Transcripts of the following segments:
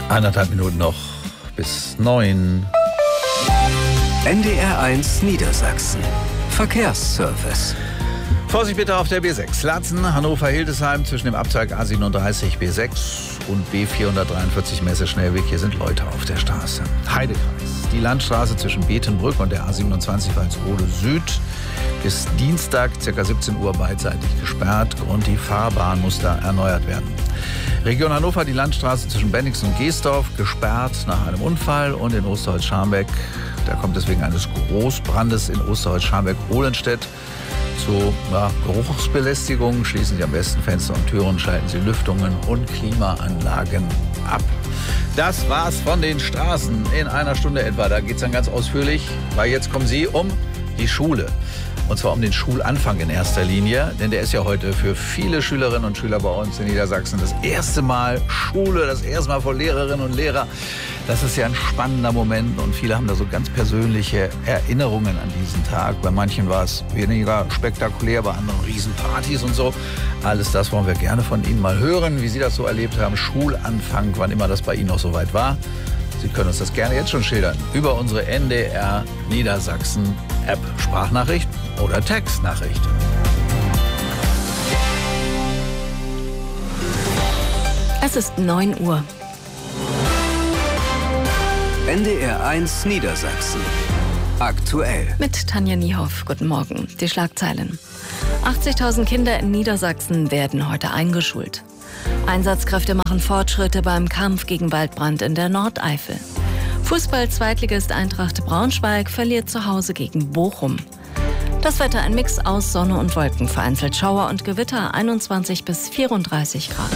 1,5 Minuten noch bis 9. NDR1 Niedersachsen. Verkehrsservice. Vorsicht bitte auf der B6. Laatzen, Hannover-Hildesheim zwischen dem Abzweig A37 B6 und B443 Messe-Schnellweg. Hier sind Leute auf der Straße. Heidekreis. Die Landstraße zwischen Betenbrück und der A27 Walsrode Süd bis Dienstag ca. 17 Uhr beidseitig gesperrt. Grund: die Fahrbahn muss da erneuert werden. Region Hannover, die Landstraße zwischen Bennigsen und Geesdorf gesperrt nach einem Unfall, und in Osterholz-Scharmbeck, da kommt es wegen eines Großbrandes in Osterholz-Scharmbeck-Ohlenstedt zu Geruchsbelästigung. Schließen Sie am besten Fenster und Türen, schalten Sie Lüftungen und Klimaanlagen ab. Das war's von den Straßen in einer Stunde etwa. Da geht's dann ganz ausführlich, weil jetzt kommen Sie um die Schule. Und zwar um den Schulanfang in erster Linie, denn der ist ja heute für viele Schülerinnen und Schüler bei uns in Niedersachsen das erste Mal Schule, das erste Mal vor Lehrerinnen und Lehrern. Das ist ja ein spannender Moment, und viele haben da so ganz persönliche Erinnerungen an diesen Tag. Bei manchen war es weniger spektakulär, bei anderen Riesenpartys und so. Alles das wollen wir gerne von Ihnen mal hören, wie Sie das so erlebt haben. Schulanfang, wann immer das bei Ihnen noch soweit war. Sie können uns das gerne jetzt schon schildern über unsere NDR Niedersachsen App, Sprachnachricht oder Textnachricht. Es ist 9 Uhr. NDR1 Niedersachsen. Aktuell. Mit Tanja Niehoff. Guten Morgen. Die Schlagzeilen. 80.000 Kinder in Niedersachsen werden heute eingeschult. Einsatzkräfte machen Fortschritte beim Kampf gegen Waldbrand in der Nordeifel. Fußball-Zweitligist Eintracht Braunschweig verliert zu Hause gegen Bochum. Das Wetter: ein Mix aus Sonne und Wolken, vereinzelt Schauer und Gewitter, 21 bis 34 Grad.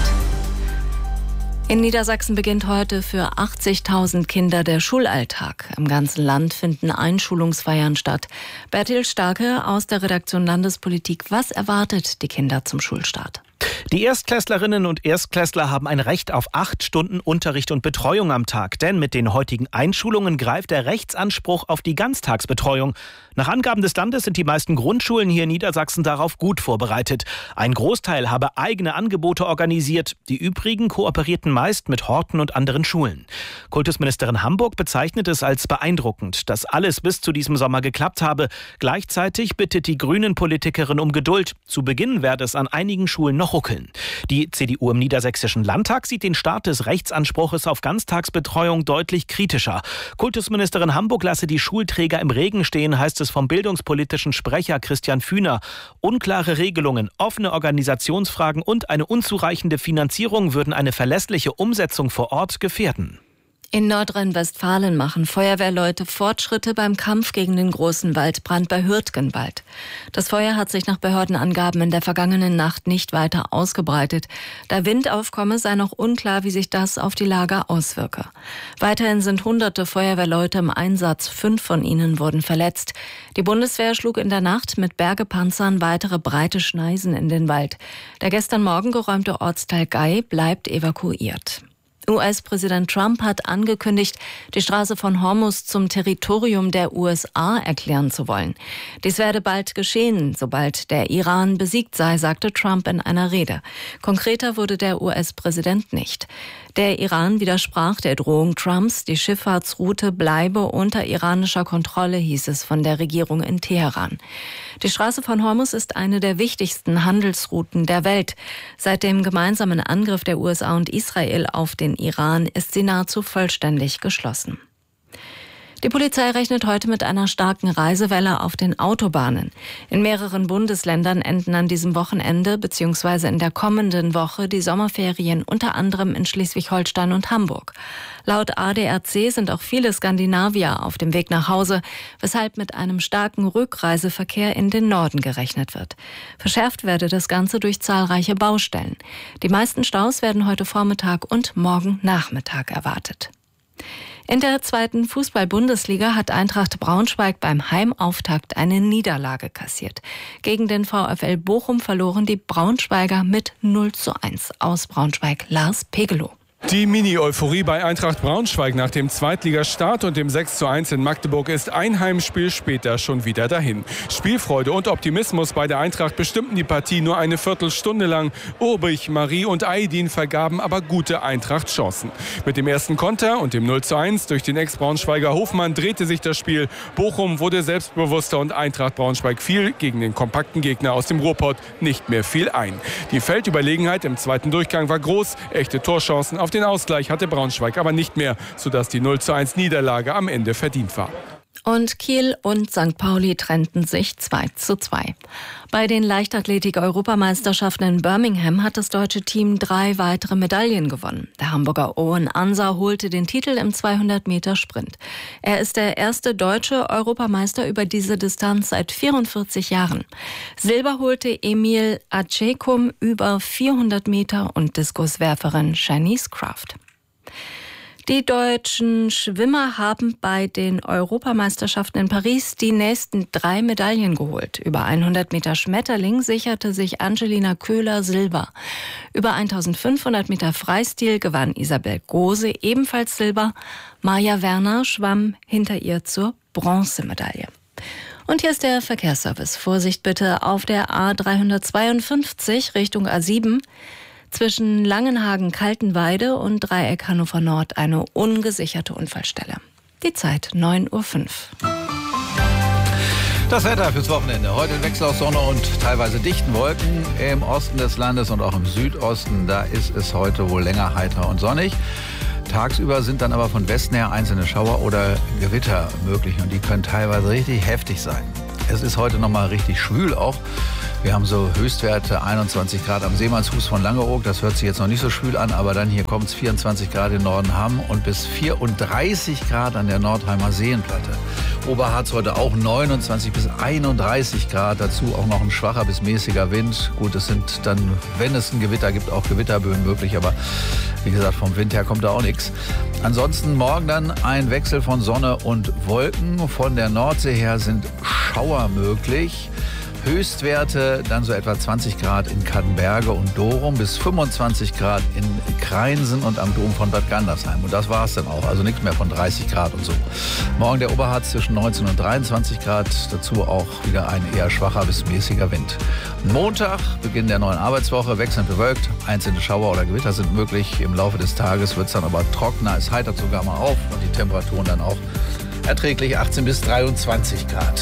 In Niedersachsen beginnt heute für 80.000 Kinder der Schulalltag. Im ganzen Land finden Einschulungsfeiern statt. Bertil Starke aus der Redaktion Landespolitik. Was erwartet die Kinder zum Schulstart? Die Erstklässlerinnen und Erstklässler haben ein Recht auf 8 Stunden Unterricht und Betreuung am Tag. Denn mit den heutigen Einschulungen greift der Rechtsanspruch auf die Ganztagsbetreuung. Nach Angaben des Landes sind die meisten Grundschulen hier in Niedersachsen darauf gut vorbereitet. Ein Großteil habe eigene Angebote organisiert. Die übrigen kooperierten meist mit Horten und anderen Schulen. Kultusministerin Hamburg bezeichnet es als beeindruckend, dass alles bis zu diesem Sommer geklappt habe. Gleichzeitig bittet die Grünen-Politikerin um Geduld. Zu Beginn werde es an einigen Schulen noch ruckeln. Die CDU im Niedersächsischen Landtag sieht den Start des Rechtsanspruches auf Ganztagsbetreuung deutlich kritischer. Kultusministerin Hamburg lasse die Schulträger im Regen stehen, heißt es vom bildungspolitischen Sprecher Christian Fühner. Unklare Regelungen, offene Organisationsfragen und eine unzureichende Finanzierung würden eine verlässliche Umsetzung vor Ort gefährden. In Nordrhein-Westfalen machen Feuerwehrleute Fortschritte beim Kampf gegen den großen Waldbrand bei Hürtgenwald. Das Feuer hat sich nach Behördenangaben in der vergangenen Nacht nicht weiter ausgebreitet. Da Wind aufkomme, sei noch unklar, wie sich das auf die Lage auswirke. Weiterhin sind hunderte Feuerwehrleute im Einsatz. 5 von ihnen wurden verletzt. Die Bundeswehr schlug in der Nacht mit Bergepanzern weitere breite Schneisen in den Wald. Der gestern Morgen geräumte Ortsteil Gei bleibt evakuiert. US-Präsident Trump hat angekündigt, die Straße von Hormuz zum Territorium der USA erklären zu wollen. Dies werde bald geschehen, sobald der Iran besiegt sei, sagte Trump in einer Rede. Konkreter wurde der US-Präsident nicht. Der Iran widersprach der Drohung Trumps, die Schifffahrtsroute bleibe unter iranischer Kontrolle, hieß es von der Regierung in Teheran. Die Straße von Hormuz ist eine der wichtigsten Handelsrouten der Welt. Seit dem gemeinsamen Angriff der USA und Israel auf den Iran ist sie nahezu vollständig geschlossen. Die Polizei rechnet heute mit einer starken Reisewelle auf den Autobahnen. In mehreren Bundesländern enden an diesem Wochenende bzw. in der kommenden Woche die Sommerferien, unter anderem in Schleswig-Holstein und Hamburg. Laut ADAC sind auch viele Skandinavier auf dem Weg nach Hause, weshalb mit einem starken Rückreiseverkehr in den Norden gerechnet wird. Verschärft werde das Ganze durch zahlreiche Baustellen. Die meisten Staus werden heute Vormittag und morgen Nachmittag erwartet. In der 2. Fußball-Bundesliga hat Eintracht Braunschweig beim Heimauftakt eine Niederlage kassiert. Gegen den VfL Bochum verloren die Braunschweiger mit 0:1 aus Braunschweig. Lars Pegelow. Die Mini-Euphorie bei Eintracht Braunschweig nach dem Zweitligastart und dem 6:1 in Magdeburg ist ein Heimspiel später schon wieder dahin. Spielfreude und Optimismus bei der Eintracht bestimmten die Partie nur eine Viertelstunde lang. Urbich, Marie und Aydin vergaben aber gute Eintracht-Chancen. Mit dem ersten Konter und dem 0:1 durch den Ex-Braunschweiger Hofmann drehte sich das Spiel. Bochum wurde selbstbewusster und Eintracht Braunschweig fiel gegen den kompakten Gegner aus dem Ruhrpott nicht mehr viel ein. Die Feldüberlegenheit im zweiten Durchgang war groß. Echte Torchancen auf den Ausgleich hatte Braunschweig aber nicht mehr, sodass die 0:1 Niederlage am Ende verdient war. Und Kiel und St. Pauli trennten sich 2:2. Bei den Leichtathletik-Europameisterschaften in Birmingham hat das deutsche Team 3 weitere Medaillen gewonnen. Der Hamburger Owen Ansa holte den Titel im 200-Meter-Sprint. Er ist der erste deutsche Europameister über diese Distanz seit 44 Jahren. Silber holte Emil Acekum über 400 Meter und Diskuswerferin Shanice Craft. Die deutschen Schwimmer haben bei den Europameisterschaften in Paris die nächsten 3 Medaillen geholt. Über 100 Meter Schmetterling sicherte sich Angelina Köhler Silber. Über 1500 Meter Freistil gewann Isabel Gose ebenfalls Silber. Maja Werner schwamm hinter ihr zur Bronzemedaille. Und hier ist der Verkehrsservice. Vorsicht bitte auf der A352 Richtung A7. Zwischen Langenhagen-Kaltenweide und Dreieck Hannover Nord eine ungesicherte Unfallstelle. Die Zeit 9:05 Uhr. Das Wetter fürs Wochenende. Heute ein Wechsel aus Sonne und teilweise dichten Wolken im Osten des Landes und auch im Südosten. Da ist es heute wohl länger heiter und sonnig. Tagsüber sind dann aber von Westen her einzelne Schauer oder Gewitter möglich und die können teilweise richtig heftig sein. Es ist heute nochmal richtig schwül auch. Wir haben so Höchstwerte 21 Grad am Seemannshus von Langeoog. Das hört sich jetzt noch nicht so schwül an, aber dann hier kommt es 24 Grad in Nordenham und bis 34 Grad an der Nordheimer Seenplatte. Oberharz heute auch 29 bis 31 Grad. Dazu auch noch ein schwacher bis mäßiger Wind. Gut, es sind dann, wenn es ein Gewitter gibt, auch Gewitterböen möglich. Aber wie gesagt, vom Wind her kommt da auch nichts. Ansonsten morgen dann ein Wechsel von Sonne und Wolken. Von der Nordsee her sind Schauer möglich. Höchstwerte dann so etwa 20 Grad in Kattenberge und Dorum bis 25 Grad in Kreinsen und am Dom von Bad Gandersheim. Und das war es dann auch, also nichts mehr von 30 Grad und so. Morgen der Oberharz zwischen 19 und 23 Grad, dazu auch wieder ein eher schwacher bis mäßiger Wind. Montag, Beginn der neuen Arbeitswoche, wechselnd bewölkt, einzelne Schauer oder Gewitter sind möglich. Im Laufe des Tages wird es dann aber trockener, es heitert sogar mal auf und die Temperaturen dann auch erträglich 18 bis 23 Grad.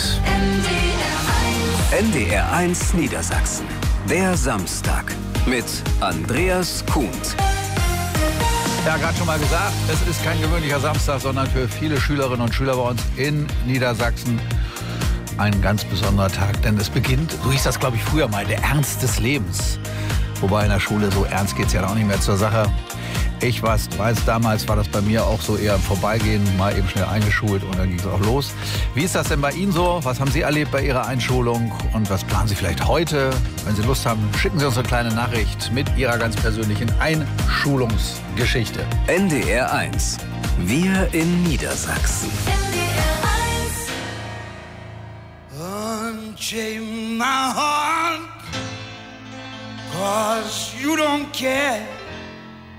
NDR1 Niedersachsen. Der Samstag mit Andreas Kuhnt. Ja, gerade schon mal gesagt, es ist kein gewöhnlicher Samstag, sondern für viele Schülerinnen und Schüler bei uns in Niedersachsen ein ganz besonderer Tag. Denn es beginnt, so hieß das glaube ich früher mal, der Ernst des Lebens. Wobei in der Schule so ernst geht es ja auch nicht mehr zur Sache. Ich weiß, damals war das bei mir auch so eher im Vorbeigehen, mal eben schnell eingeschult und dann ging es auch los. Wie ist das denn bei Ihnen so? Was haben Sie erlebt bei Ihrer Einschulung und was planen Sie vielleicht heute? Wenn Sie Lust haben, schicken Sie uns eine kleine Nachricht mit Ihrer ganz persönlichen Einschulungsgeschichte. NDR1. Wir in Niedersachsen. Unchain my heart, 'cause you don't care.